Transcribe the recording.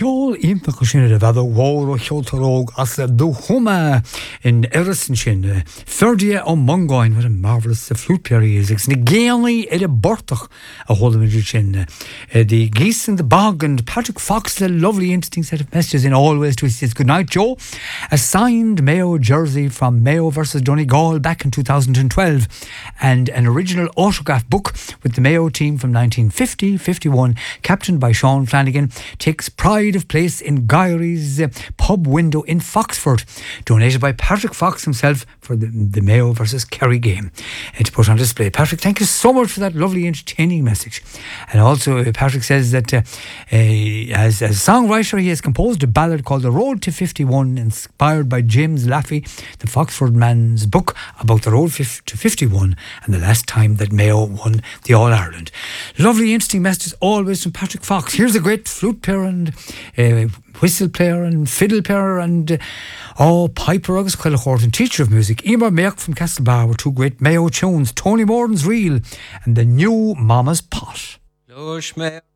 Ceol ímpach sin a bheith mhór ó cheoltaróg as le dúchuma in Erison sin. Ferdia ó Mongáin, what a marvellous flute player he is. It's na géalaí a bortach a Hollywood sin. The geese in the bog and Patrick Fox, a lovely interesting set of messages in Always to his good night, Joe. A signed Mayo jersey from Mayo versus Donegal back in 2012 and an original autograph book with the Mayo team from 1950-51 captained by Sean Flanagan takes pride of place in Gyrie's pub window in Foxford, donated by Patrick Fox himself for the Mayo versus Kerry game, and to put on display. Patrick, thank you so much for that lovely entertaining message. And also Patrick says that as a songwriter he has composed a ballad called The Road to 51, inspired by James Laffey, the Foxford man's book about the road to 51 and the last time that Mayo won the All-Ireland. Lovely interesting messages always from Patrick Fox. Here's a great flute player and whistle player and fiddle player and piper agus Quillachort and teacher of music. Emer Merck from Castlebar with two great Mayo tunes, Tony Morden's Reel and the new Mama's Pot.